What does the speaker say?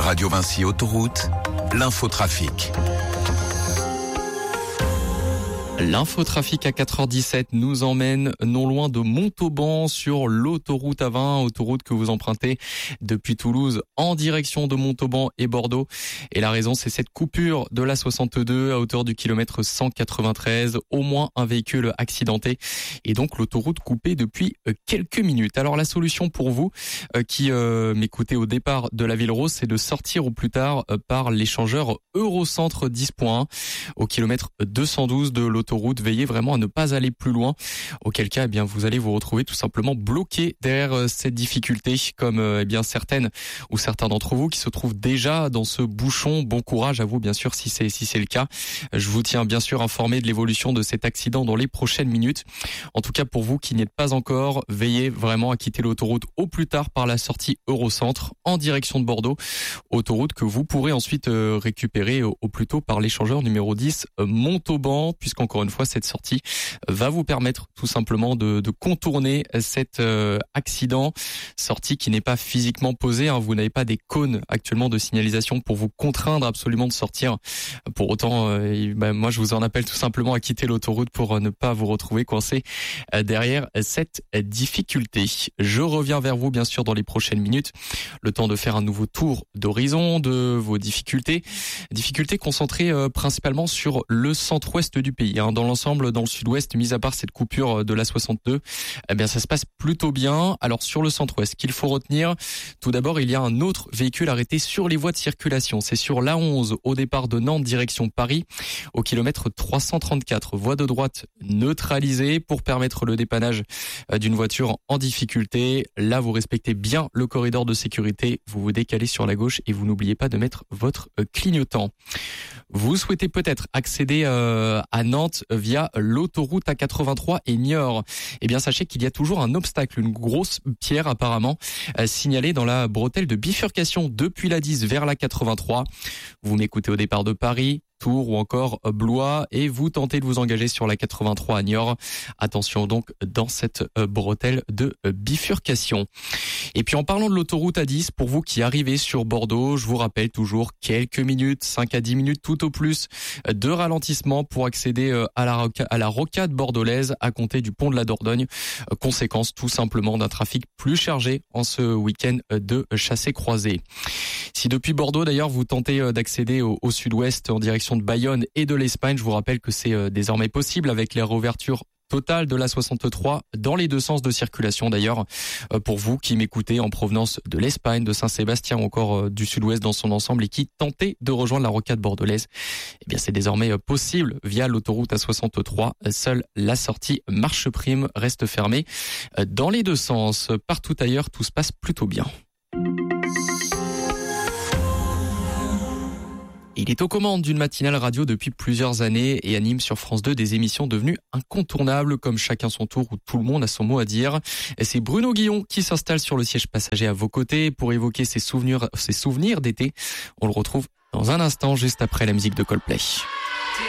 Radio Vinci Autoroute, l'infotrafic. L'infotrafic à 4h17 nous emmène non loin de Montauban sur l'autoroute A20, autoroute que vous empruntez depuis Toulouse en direction de Montauban et Bordeaux. Et la raison, c'est cette coupure de la 62 à hauteur du kilomètre 193. Au moins un véhicule accidenté et donc l'autoroute coupée depuis quelques minutes. Alors la solution pour vous qui m'écoutez au départ de la Ville Rose, c'est de sortir au plus tard par l'échangeur Eurocentre 10.1 au kilomètre 212 de l'autoroute. Veillez vraiment à ne pas aller plus loin, auquel cas vous allez vous retrouver tout simplement bloqué derrière cette difficulté, comme certaines ou certains d'entre vous qui se trouvent déjà dans ce bouchon. Bon courage à vous bien sûr si c'est le cas. Je vous tiens bien sûr informé de l'évolution de cet accident dans les prochaines minutes. En tout cas pour vous qui n'y êtes pas encore, veillez vraiment à quitter l'autoroute au plus tard par la sortie Eurocentre en direction de Bordeaux, autoroute que vous pourrez ensuite récupérer au plus tôt par l'échangeur numéro 10 Montauban, puisqu'encore une fois cette sortie va vous permettre tout simplement de contourner cet accident, sortie qui n'est pas physiquement posée, vous n'avez pas des cônes actuellement de signalisation pour vous contraindre absolument de sortir. Pour autant, moi je vous en appelle tout simplement à quitter l'autoroute pour ne pas vous retrouver coincé derrière cette difficulté. Je reviens vers vous bien sûr dans les prochaines minutes, le temps de faire un nouveau tour d'horizon de vos difficultés concentrées principalement sur le centre-ouest du pays. Dans l'ensemble, dans le sud-ouest, mis à part cette coupure de la 62, ça se passe plutôt bien. Alors sur le centre-ouest, qu'il faut retenir, tout d'abord, il y a un autre véhicule arrêté sur les voies de circulation. C'est sur l'A11 au départ de Nantes direction Paris, au kilomètre 334. Voie de droite neutralisée pour permettre le dépannage d'une voiture en difficulté. Là, vous respectez bien le corridor de sécurité, vous vous décalez sur la gauche et vous n'oubliez pas de mettre votre clignotant. Vous souhaitez peut-être accéder à Nantes via l'autoroute A83 et Niort. Sachez qu'il y a toujours un obstacle, une grosse pierre apparemment, signalée dans la bretelle de bifurcation depuis la 10 vers la 83. Vous m'écoutez au départ de Paris, Tours ou encore Blois et vous tentez de vous engager sur la 83 à Niort. Attention donc dans cette bretelle de bifurcation. Et puis en parlant de l'autoroute A10, pour vous qui arrivez sur Bordeaux, je vous rappelle toujours quelques minutes, 5 à 10 minutes tout au plus de ralentissement pour accéder à la rocade bordelaise à compter du pont de la Dordogne. Conséquence tout simplement d'un trafic plus chargé en ce week-end de chassé-croisé. Si depuis Bordeaux d'ailleurs vous tentez d'accéder au sud-ouest en direction de Bayonne et de l'Espagne, je vous rappelle que c'est désormais possible avec les réouvertures totale de la 63 dans les deux sens de circulation d'ailleurs. Pour vous qui m'écoutez en provenance de l'Espagne, de Saint-Sébastien ou encore du sud-ouest dans son ensemble et qui tentez de rejoindre la rocade bordelaise, c'est désormais possible via l'autoroute A63. Seule la sortie Marche Prime reste fermée dans les deux sens. Partout ailleurs, tout se passe plutôt bien. Il est aux commandes d'une matinale radio depuis plusieurs années et anime sur France 2 des émissions devenues incontournables comme Chacun son tour où tout le monde a son mot à dire. Et c'est Bruno Guillon qui s'installe sur le siège passager à vos côtés pour évoquer ses souvenirs d'été. On le retrouve dans un instant juste après la musique de Coldplay.